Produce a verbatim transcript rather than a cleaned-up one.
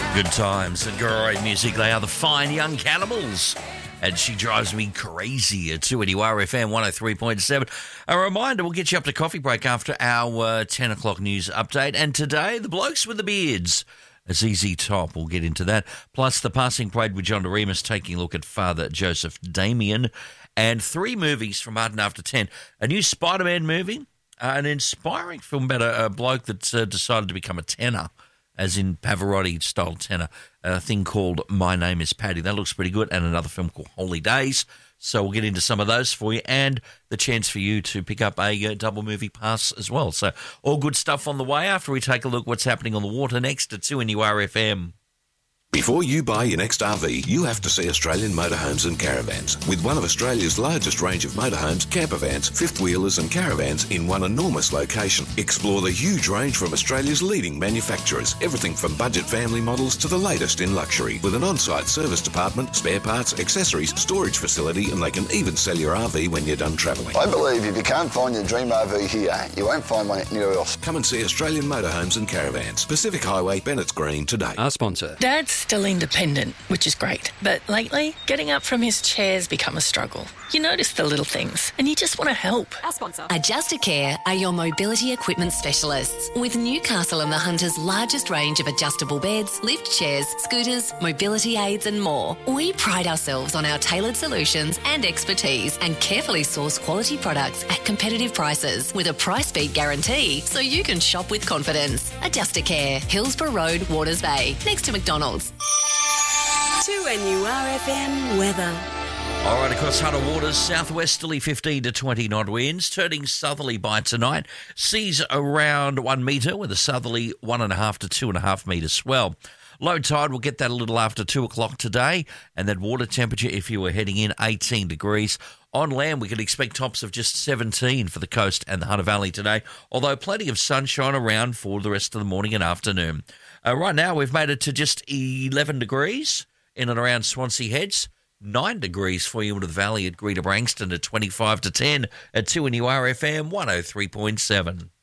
Good times and great music. They are the Fine Young Cannibals. And She Drives Me Crazy at two N U R F M one oh three point seven. A reminder, we'll get you up to coffee break after our uh, ten o'clock news update. And today, the blokes with the beards. A Z Z Top, we'll get into that. Plus, the passing parade with John Doremus taking a look at Father Joseph Damien. And three movies from Martin After ten. A new Spider-Man movie, uh, an inspiring film about a, a bloke that's uh, decided to become a tenor, as in Pavarotti-style tenor, a thing called My Name is Paddy. That looks pretty good. And another film called Holy Days. So we'll get into some of those for you and the chance for you to pick up a uh, double movie pass as well. So all good stuff on the way after we take a look what's happening on the water next at two N U R F M. Before you buy your next R V, you have to see Australian Motorhomes and Caravans. With one of Australia's largest range of motorhomes, campervans, fifth wheelers and caravans in one enormous location. Explore the huge range from Australia's leading manufacturers. Everything from budget family models to the latest in luxury. With an on-site service department, spare parts, accessories, storage facility, and they can even sell your R V when you're done travelling. I believe if you can't find your dream R V here, you won't find one anywhere else. Come and see Australian Motorhomes and Caravans. Pacific Highway, Bennett's Green today. Our sponsor. Dad's still independent, which is great. But lately, getting up from his chair's become a struggle. You notice the little things, and you just want to help. Our sponsor. Adjustacare are your mobility equipment specialists. With Newcastle and the Hunter's largest range of adjustable beds, lift chairs, scooters, mobility aids and more. We pride ourselves on our tailored solutions and expertise and carefully source quality products at competitive prices with a price beat guarantee so you can shop with confidence. Adjustacare, Hillsborough Road, Waters Bay, next to McDonald's. two N U R F M weather. All right, across Hunter Waters, southwesterly fifteen to twenty knot winds, turning southerly by tonight. Seas around one metre with a southerly one and a half to two and a half metre swell. Low tide, we'll get that a little after two o'clock today, and that water temperature, if you were heading in, eighteen degrees. On land, we can expect tops of just seventeen for the coast and the Hunter Valley today, although plenty of sunshine around for the rest of the morning and afternoon. Uh, right now, we've made it to just eleven degrees in and around Swansea Heads. Nine degrees for you into the valley at Greater Branxton at twenty-five to ten at two N U R F M one oh three point seven.